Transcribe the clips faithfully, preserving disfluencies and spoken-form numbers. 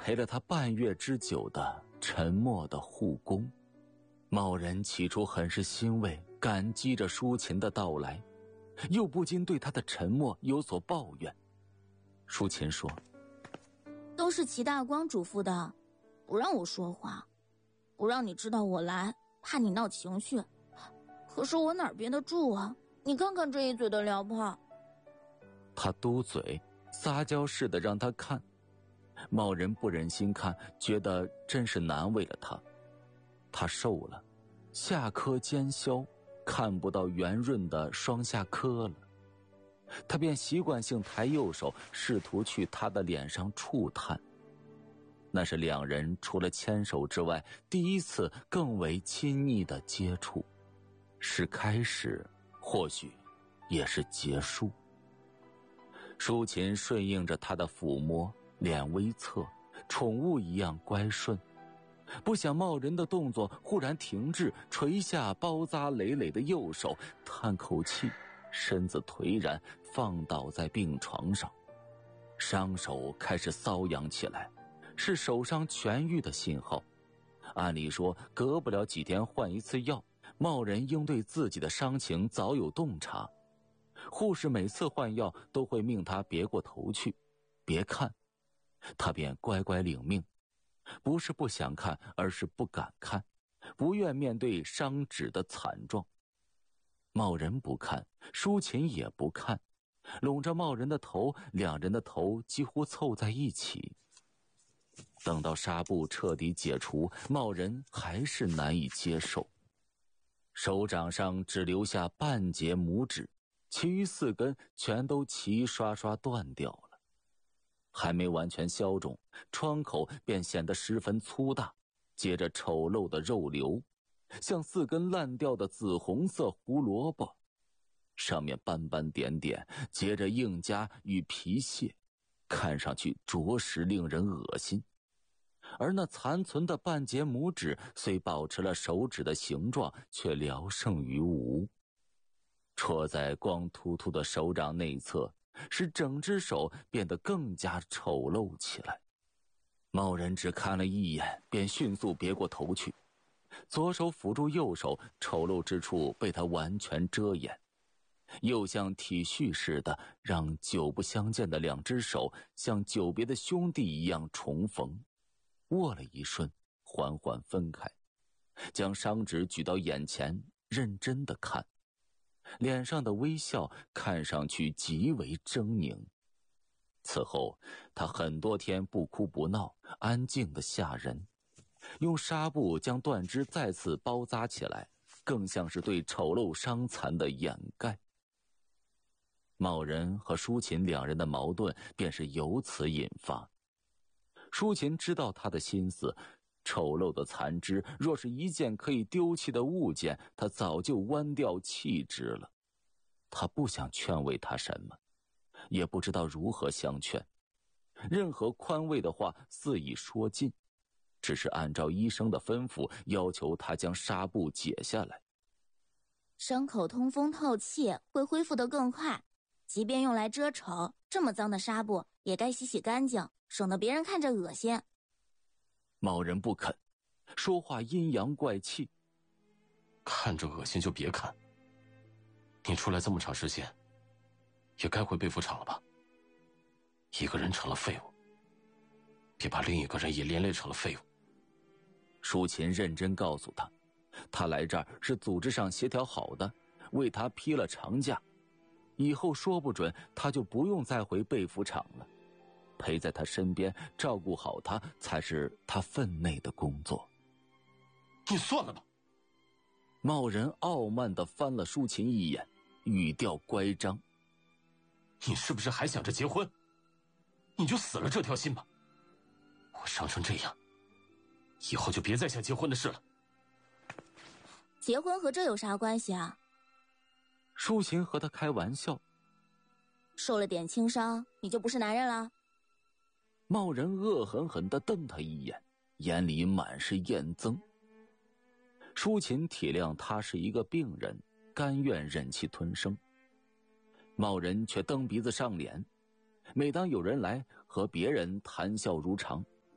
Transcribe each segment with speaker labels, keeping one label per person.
Speaker 1: 陪了他半月之久的沉默的护工。茂人起初很是欣慰，感激着舒琴的到来，又不禁对他的沉默有所抱怨。舒琴说：
Speaker 2: 都是齐大光嘱咐的，不让我说话，不让你知道我来，怕你闹情绪。可是我哪儿憋得住啊，你看看这一嘴的燎泡。
Speaker 1: 他嘟嘴撒娇似的让他看，茂人不忍心看，觉得真是难为了他。他瘦了，下颏尖削，看不到圆润的双下颏了。他便习惯性抬右手，试图去他的脸上触探。那是两人除了牵手之外第一次更为亲昵的接触，是开始，或许也是结束。舒琴顺应着他的抚摸，脸微侧，宠物一样乖顺。不想茂人的动作忽然停滞，垂下包扎累累的右手，叹口气，身子颓然放倒在病床上，伤手开始瘙痒起来，是手伤痊愈的信号。按理说隔不了几天换一次药，茂人应对自己的伤情早有洞察。护士每次换药都会命他别过头去，别看，他便乖乖领命。不是不想看，而是不敢看，不愿面对伤指的惨状。茂人不看，舒琴也不看，拢着茂人的头，两人的头几乎凑在一起。等到纱布彻底解除，茂人还是难以接受。手掌上只留下半截拇指，其余四根全都齐刷刷断掉了。还没完全消肿，创口便显得十分粗大，接着丑陋的肉瘤，像四根烂掉的紫红色胡萝卜，上面斑斑点点，结着硬痂与皮屑，看上去着实令人恶心。而那残存的半截拇指虽保持了手指的形状，却聊胜于无。戳在光秃秃的手掌内侧，使整只手变得更加丑陋起来。茂人只看了一眼，便迅速别过头去，左手抚住右手，丑陋之处被他完全遮掩，又像体恤似的，让久不相见的两只手像久别的兄弟一样重逢，握了一瞬，缓缓分开，将伤指举到眼前，认真地看，脸上的微笑看上去极为狰狞。此后他很多天不哭不闹，安静的吓人，用纱布将断肢再次包扎起来，更像是对丑陋伤残的掩盖。茂人和舒琴两人的矛盾便是由此引发。舒琴知道他的心思，丑陋的残肢若是一件可以丢弃的物件，他早就剜掉弃之了。他不想劝慰他什么，也不知道如何相劝，任何宽慰的话肆意说尽，只是按照医生的吩咐，要求他将纱布解下来。
Speaker 2: 伤口通风透气，会恢复得更快，即便用来遮丑，这么脏的纱布也该洗洗干净，省得别人看着恶心。
Speaker 1: 茂人不肯，说话阴阳怪气。
Speaker 3: 看着恶心就别看，你出来这么长时间，也该回被服厂了吧？一个人成了废物，别把另一个人也连累成了废物。
Speaker 1: 舒琴认真告诉他，他来这儿是组织上协调好的，为他批了长假，以后说不准他就不用再回被服厂了，陪在他身边照顾好他才是他分内的工作。
Speaker 3: 你算了吧。
Speaker 1: 茂人傲慢地翻了舒琴一眼，语调乖张。
Speaker 3: 你是不是还想着结婚？你就死了这条心吧。我伤成这样，以后就别再想结婚的事了。
Speaker 2: 结婚和这有啥关系啊？
Speaker 1: 舒琴和他开玩笑。
Speaker 2: 受了点轻伤，你就不是男人了？
Speaker 1: 茂人恶狠狠地瞪他一眼，眼里满是厌憎。舒琴体谅他是一个病人，甘愿忍气吞声。茂人却蹬鼻子上脸，每当有人来，和别人谈笑如常，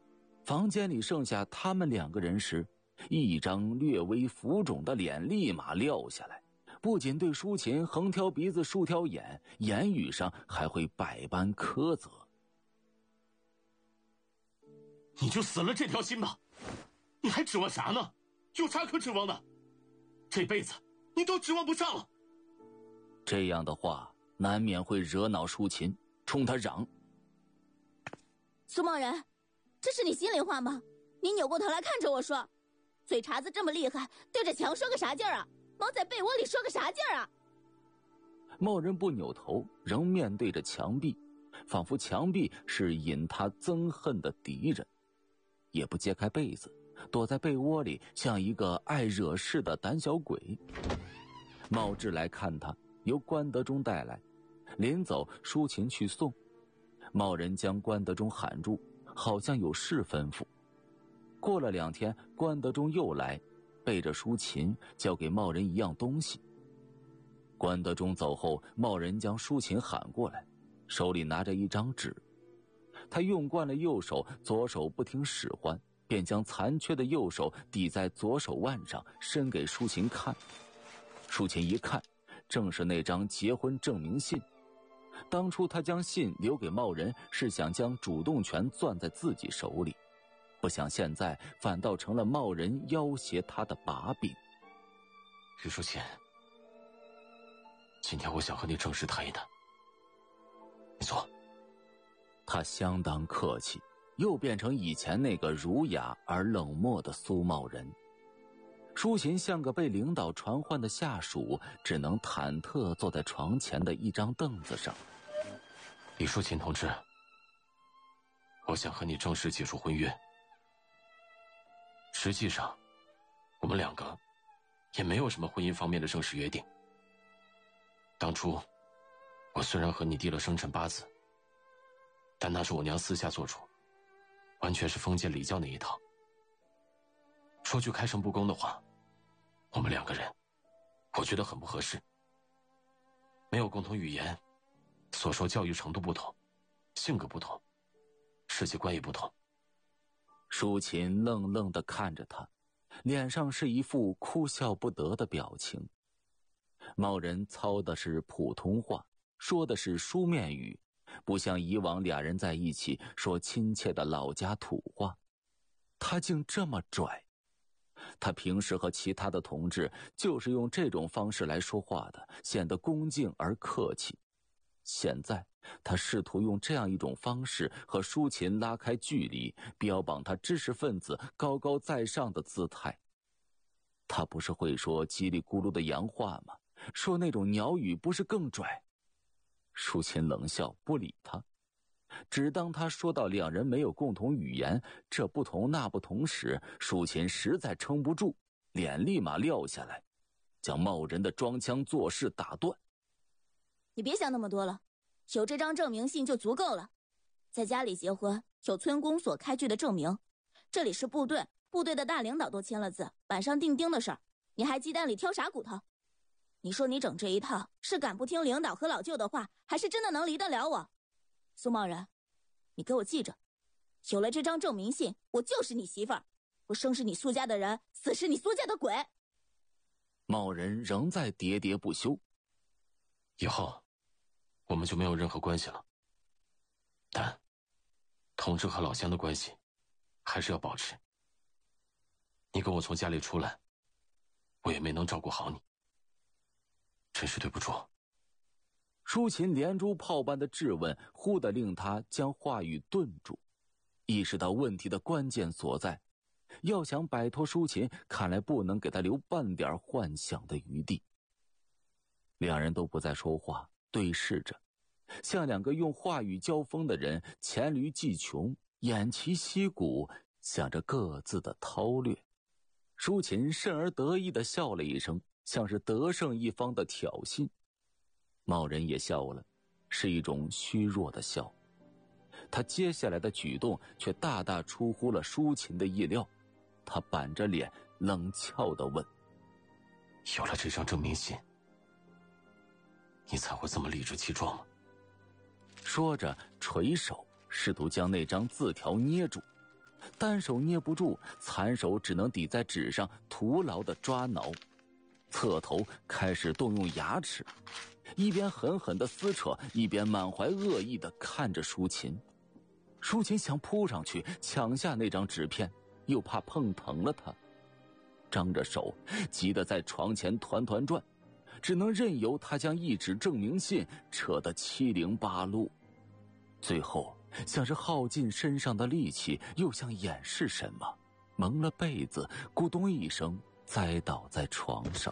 Speaker 1: 房间里剩下他们两个人时，一张略微浮肿的脸立马撂下来，不仅对舒琴横挑鼻子竖挑眼，言语上还会百般苛责。
Speaker 3: 你就死了这条心吧，你还指望啥呢？有啥可指望的？这辈子你都指望不上了。
Speaker 1: 这样的话难免会惹恼舒琴，冲他嚷：
Speaker 2: 苏贸然，这是你心里话吗？你扭过头来看着我说，嘴茬子这么厉害，对着墙说个啥劲儿啊？猫在被窝里说个啥劲儿啊？
Speaker 1: 贸然不扭头，仍面对着墙壁，仿佛墙壁是引他憎恨的敌人，也不揭开被子，躲在被窝里，像一个爱惹事的胆小鬼。茂志来看他，由关德忠带来，临走舒琴去送。茂人将关德忠喊住，好像有事吩咐。过了两天，关德忠又来，背着舒琴交给茂人一样东西。关德忠走后，茂人将舒琴喊过来，手里拿着一张纸。他用惯了右手，左手不听使唤，便将残缺的右手抵在左手腕上，伸给舒琴看。舒琴一看，正是那张结婚证明信。当初他将信留给茂人，是想将主动权攥在自己手里，不想现在反倒成了茂人要挟他的把柄。
Speaker 3: 于淑琴，今天我想和你正式谈一谈，你坐。
Speaker 1: 他相当客气，又变成以前那个儒雅而冷漠的苏茂人。舒琴像个被领导传唤的下属，只能忐忑坐在床前的一张凳子上。
Speaker 3: 李淑琴同志，我想和你正式结束婚约。实际上，我们两个也没有什么婚姻方面的正式约定。当初，我虽然和你递了生辰八字，但那是我娘私下做主，完全是封建礼教那一套。说句开诚布公的话，我们两个人，我觉得很不合适。没有共同语言，所受教育程度不同，性格不同，世界观也不同。
Speaker 1: 舒琴愣愣地看着他，脸上是一副哭笑不得的表情。茂人操的是普通话，说的是书面语，不像以往俩人在一起说亲切的老家土话。他竟这么拽。他平时和其他的同志就是用这种方式来说话的，显得恭敬而客气。现在他试图用这样一种方式和舒琴拉开距离，标榜他知识分子高高在上的姿态。他不是会说叽里咕噜的洋话吗？说那种鸟语不是更拽？舒琴冷笑不理他，只当他说到两人没有共同语言，这不同那不同时，舒琴实在撑不住，脸立马撂下来，将茂人的装腔作势打断。
Speaker 2: 你别想那么多了，有这张证明信就足够了。在家里结婚，有村公所开具的证明，这里是部队，部队的大领导都签了字，板上钉钉的事儿，你还鸡蛋里挑啥骨头？你说你整这一套是敢不听领导和老舅的话，还是真的能离得了我？苏茂然，你给我记着，有了这张证明信，我就是你媳妇儿，我生是你苏家的人，死是你苏家的鬼。
Speaker 1: 茂人仍在喋喋不休。
Speaker 3: 以后我们就没有任何关系了，但同志和老乡的关系还是要保持。你跟我从家里出来，我也没能照顾好你，真是对不住。
Speaker 1: 舒琴连珠炮般的质问，忽地令他将话语顿住，意识到问题的关键所在。要想摆脱舒琴，看来不能给他留半点幻想的余地。两人都不再说话，对视着，像两个用话语交锋的人，黔驴技穷，偃旗息鼓，想着各自的韬略。舒琴甚而得意地笑了一声，像是得胜一方的挑衅。茂人也笑了，是一种虚弱的笑。他接下来的举动却大大出乎了舒琴的意料。他板着脸冷俏地问：
Speaker 3: 有了这张证明信，你才会这么理直气壮吗？
Speaker 1: 说着垂手试图将那张字条捏住。 单手捏不住，残手只能抵在纸上，徒劳的抓挠。侧头开始动用牙齿，一边狠狠地撕扯，一边满怀恶意地看着舒琴。舒琴想扑上去抢下那张纸片，又怕碰疼了他，张着手急得在床前团团转，只能任由他将一纸证明信扯得七零八落。最后像是耗尽身上的力气，又像掩饰什么，蒙了被子，咕咚一声栽倒在床上。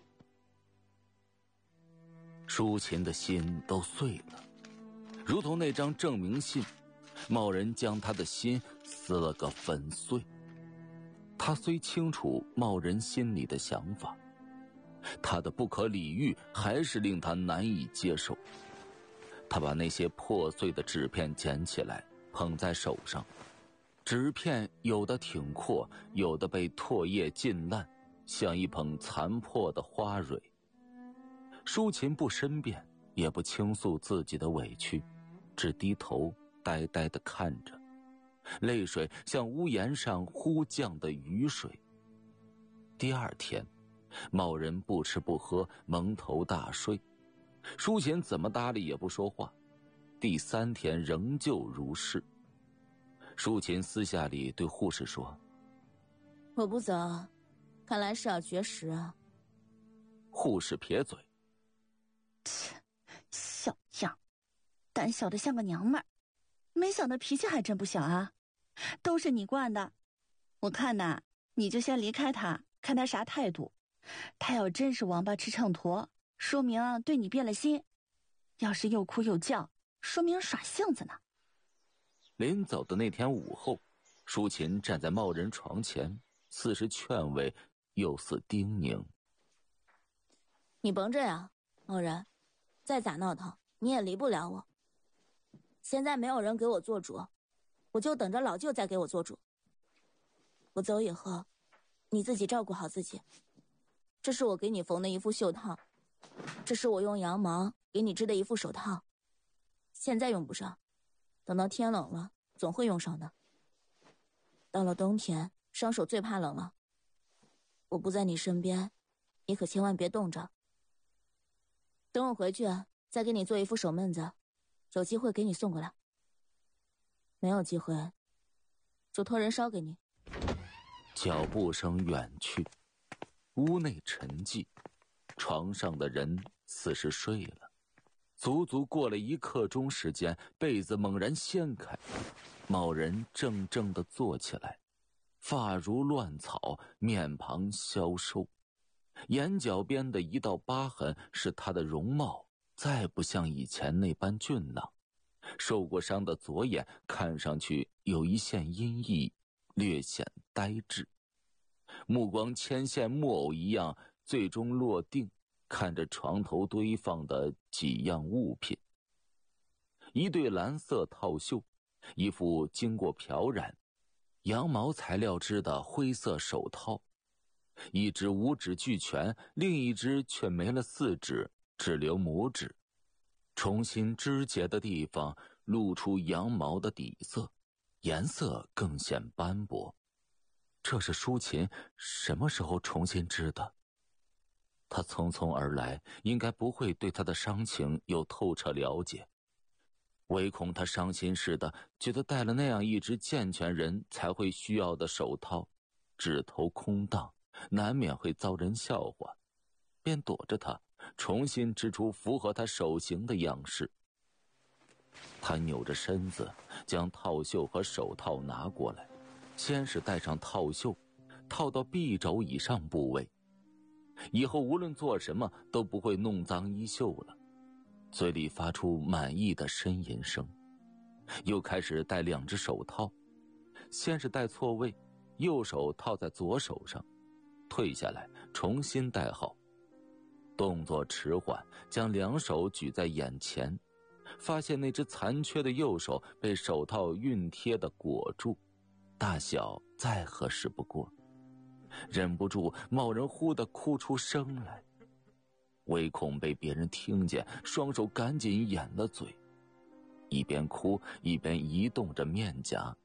Speaker 1: 舒琴的心都碎了，如同那张证明信，贸然将他的心撕了个粉碎。他虽清楚贸然心里的想法，他的不可理喻还是令他难以接受。他把那些破碎的纸片捡起来，捧在手上，纸片有的挺阔，有的被唾液浸烂，像一捧残破的花蕊。舒琴不申辩，也不倾诉自己的委屈，只低头呆呆地看着，泪水像屋檐上忽降的雨水。第二天，贸然不吃不喝，蒙头大睡，舒琴怎么搭理也不说话。第三天仍旧如是。舒琴私下里对护士说：“
Speaker 2: 我不走，看来是要绝食啊。”
Speaker 1: 护士撇嘴：“
Speaker 4: 切，小样，胆小的像个娘们儿，没想到脾气还真不小啊！都是你惯的，我看呐，你就先离开他，看他啥态度。他要真是王八吃秤砣，说明啊对你变了心；要是又哭又叫，说明耍性子呢。”
Speaker 1: 临走的那天午后，舒琴站在贸然床前，似是劝慰，又似叮咛：“
Speaker 2: 你甭这样，贸然，再咋闹腾，你也离不了我。现在没有人给我做主，我就等着老舅再给我做主。我走以后，你自己照顾好自己。这是我给你缝的一副袖套，这是我用羊毛给你织的一副手套。现在用不上，等到天冷了，总会用上的。到了冬天，伤手最怕冷了。我不在你身边，你可千万别冻着。等我回去，再给你做一副手闷子，有机会给你送过来。没有机会，就托人捎给你。”
Speaker 1: 脚步声远去，屋内沉寂，床上的人似是睡了。足足过了一刻钟时间，被子猛然掀开，某人怔怔地坐起来，发如乱草，面庞消瘦，眼角边的一道疤痕使他的容貌再不像以前那般俊朗，受过伤的左眼看上去有一线阴翳，略显呆滞，目光牵线木偶一样，最终落定，看着床头堆放的几样物品：一对蓝色套袖，一副经过漂染羊毛材料织的灰色手套，一只五指俱全，另一只却没了四指，只留拇指，重新织结的地方露出羊毛的底色，颜色更显斑驳。这是舒琴什么时候重新织的？他匆匆而来，应该不会对他的伤情有透彻了解，唯恐他伤心似的觉得戴了那样一只健全人才会需要的手套，指头空荡，难免会遭人笑话，便躲着他，重新织出符合他手型的样式。他扭着身子将套袖和手套拿过来，先是戴上套袖，套到臂肘以上部位，以后无论做什么都不会弄脏衣袖了，嘴里发出满意的呻吟声。又开始戴两只手套，先是戴错位，右手套在左手上，退下来重新戴好，动作迟缓，将两手举在眼前，发现那只残缺的右手被手套熨贴的裹住，大小再合适不过，忍不住贸然忽地哭出声来，唯恐被别人听见，双手赶紧掩了嘴，一边哭一边移动着面颊，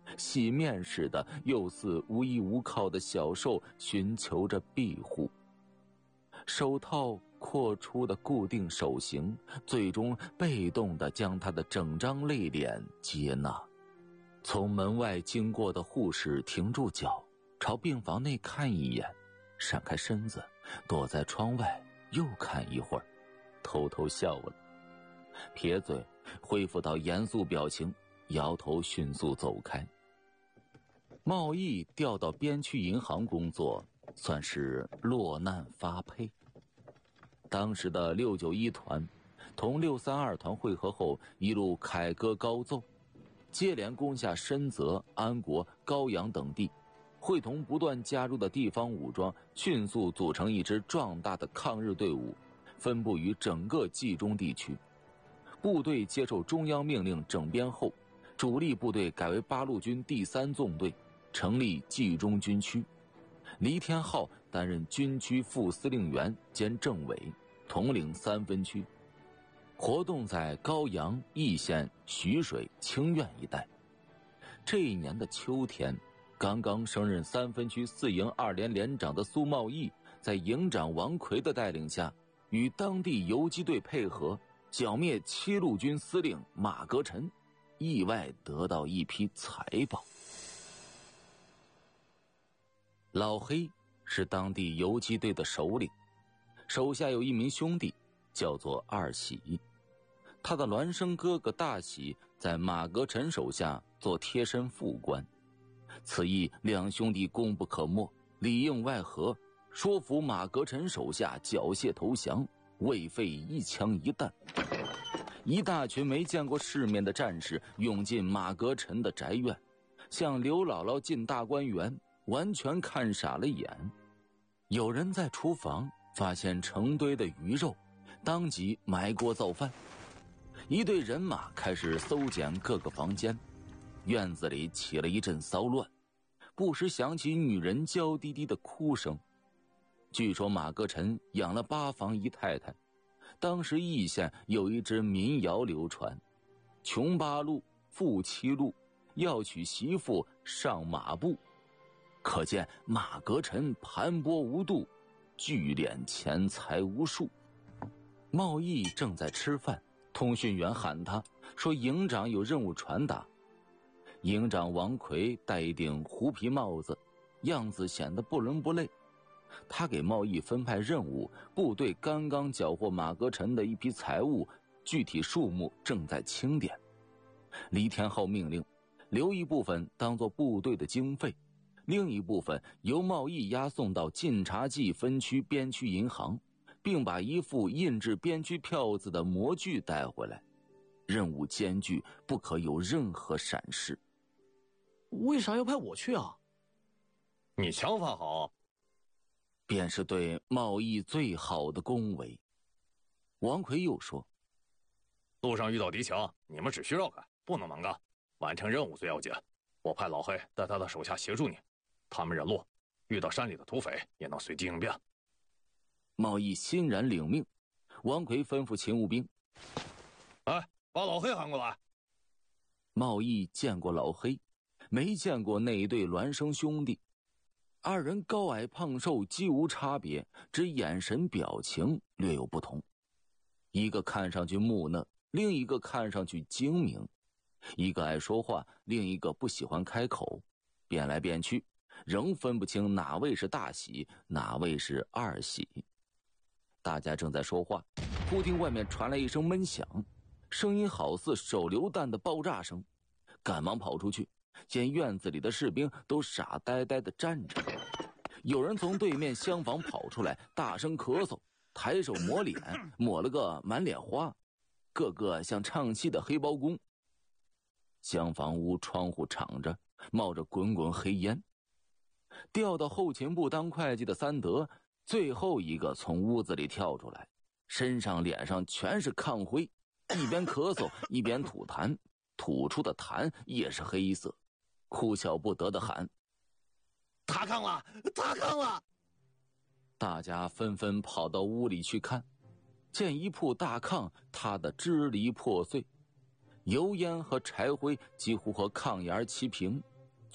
Speaker 1: 洗面似的，又似无依无靠的小兽寻求着庇护。手套扩出的固定手型，最终被动地将他的整张泪脸接纳。从门外经过的护士停住脚，朝病房内看一眼，闪开身子，躲在窗外又看一会儿，偷偷笑了，撇嘴恢复到严肃表情，摇头迅速走开。茂义调到边区银行工作，算是落难发配。当时的六九一团同六三二团会合后，一路凯歌高奏，接连攻下深泽、安国、高阳等地，会同不断加入的地方武装，迅速组成一支壮大的抗日队伍，分布于整个冀中地区。部队接受中央命令整编后，主力部队改为八路军第三纵队，成立冀中军区。黎天浩担任军区副司令员兼政委，统领三分区，活动在高阳、易县、徐水、清苑一带。这一年的秋天，刚刚升任三分区四营二连连长的苏茂义，在营长王奎的带领下，与当地游击队配合，剿灭七路军司令马格臣，意外得到一批财宝。老黑是当地游击队的首领，手下有一名兄弟叫做二喜，他的孪生哥哥大喜在马格臣手下做贴身副官。此役两兄弟功不可没，里应外合，说服马格臣手下缴械投降，未费一枪一弹。一大群没见过世面的战士涌进马格臣的宅院，像刘姥姥进大观园，完全看傻了眼。有人在厨房发现成堆的鱼肉，当即埋锅造饭。一队人马开始搜检各个房间，院子里起了一阵骚乱，不时响起女人娇滴滴的哭声。据说马格臣养了八房姨太太，当时易县有一支民谣流传：穷八路，富七路，要娶媳妇上马步。可见马格臣盘剥无度，聚敛钱财无数。茂义正在吃饭，通讯员喊他说营长有任务传达。营长王奎戴一顶狐皮帽子，样子显得不伦不类。他给茂义分派任务，部队刚刚缴获马格臣的一批财物，具体数目正在清点。黎天浩命令留一部分当作部队的经费，另一部分由茂义押送到晋察冀分区边区银行，并把一副印制边区票子的模具带回来。任务艰巨，不可有任何闪失。
Speaker 5: 为啥要派我去啊？
Speaker 3: 你枪法好，
Speaker 1: 便是对茂义最好的恭维。王奎又说，
Speaker 3: 路上遇到敌情，你们只需绕开，不能蛮干，完成任务最要紧。我派老黑带他的手下协助你，他们认路，遇到山里的土匪也能随机应变。
Speaker 1: 茂义欣然领命。王奎吩咐勤务兵，
Speaker 3: 哎，把老黑喊过来。
Speaker 1: 茂义见过老黑，没见过那一对孪生兄弟。二人高矮胖瘦几无差别，只眼神表情略有不同。一个看上去木讷，另一个看上去精明。一个爱说话，另一个不喜欢开口，变来变去，仍分不清哪位是大喜，哪位是二喜。大家正在说话，忽听外面传来一声闷响，声音好似手榴弹的爆炸声。赶忙跑出去，见院子里的士兵都傻呆呆地站着。有人从对面厢房跑出来，大声咳嗽，抬手抹脸，抹了个满脸花，个个像唱戏的黑包公。厢房屋窗户敞着，冒着滚滚黑烟。调到后勤部当会计的三德最后一个从屋子里跳出来，身上脸上全是炕灰，一边咳嗽一边吐痰，吐出的痰也是黑色，哭笑不得地喊：
Speaker 5: 塌炕了，塌炕了！
Speaker 1: 大家纷纷跑到屋里去看，见一铺大炕塌得支离破碎，油烟和柴灰几乎和炕沿齐平，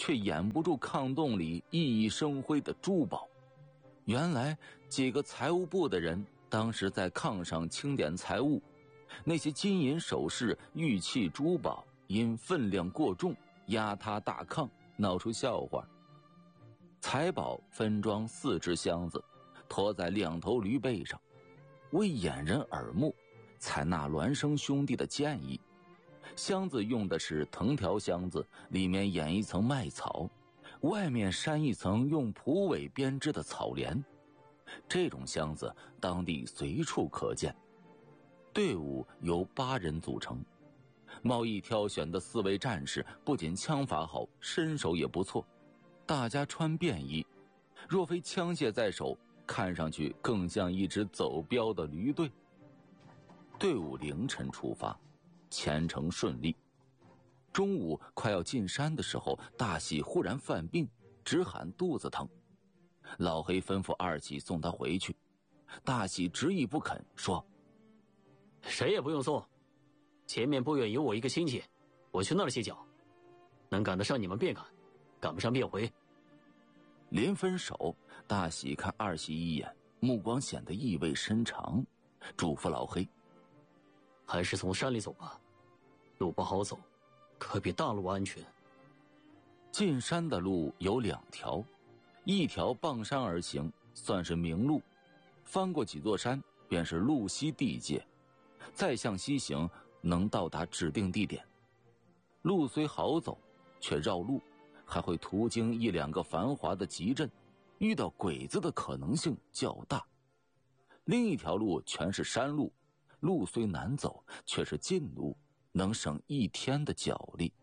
Speaker 1: 却掩不住炕洞里熠熠生辉的珠宝。原来几个财务部的人当时在炕上清点财物，那些金银首饰、玉器、珠宝因分量过重压塌大炕，闹出笑话。财宝分装四只箱子，驮在两头驴背上，为掩人耳目，采纳孪生兄弟的建议，箱子用的是藤条箱子，里面掩一层麦草，外面扇一层用蒲苇编织的草帘。这种箱子当地随处可见。队伍由八人组成，贸易挑选的四位战士不仅枪法好，身手也不错，大家穿便衣，若非枪械在手，看上去更像一支走镖的驴队。队伍凌晨出发，前程顺利。中午快要进山的时候，大喜忽然犯病，直喊肚子疼。老黑吩咐二喜送他回去，大喜执意不肯，说：
Speaker 5: 谁也不用送，前面不远有我一个亲戚，我去那儿歇脚，能赶得上你们便赶，赶不上便回。
Speaker 1: 临分手，大喜看二喜一眼，目光显得意味深长，嘱咐老黑：
Speaker 5: 还是从山里走吧，路不好走，可比大路安全。
Speaker 1: 进山的路有两条，一条傍山而行，算是明路，翻过几座山便是路西地界，再向西行能到达指定地点。路虽好走，却绕路，还会途经一两个繁华的集镇，遇到鬼子的可能性较大。另一条路全是山路，路虽难走，却是近路，能省一天的脚力。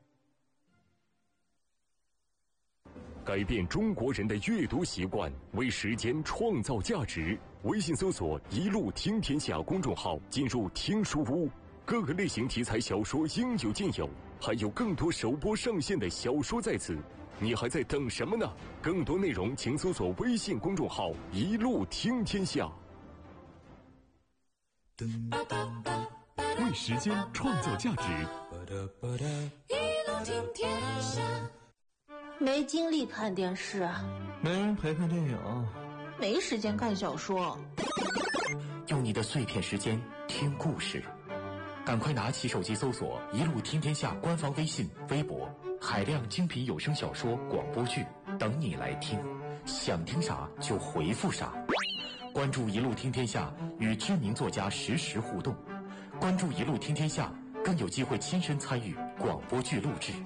Speaker 6: 改变中国人的阅读习惯，为时间创造价值。微信搜索“一路听天下”公众号，进入听书屋，各个类型题材小说应有尽有，还有更多首播上线的小说在此。你还在等什么呢？更多内容请搜索微信公众号“一路听天下”。为时间创造价值。
Speaker 7: 一路听天下。
Speaker 8: 没精力看电视，
Speaker 9: 没人陪看电影，
Speaker 8: 没时间看小说。
Speaker 10: 用你的碎片时间听故事，赶快拿起手机搜索“一路听天下”官方微信、微博，海量精品有声小说、广播剧等你来听，想听啥就回复啥。关注“一路听天下”，与知名作家实时互动。关注“一路听天下”，更有机会亲身参与广播剧录制。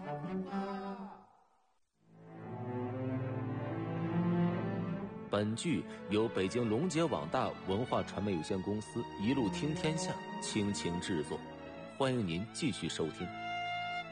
Speaker 1: 本剧由北京龙杰网大文化传媒有限公司一路听天下倾情制作，欢迎您继续收听。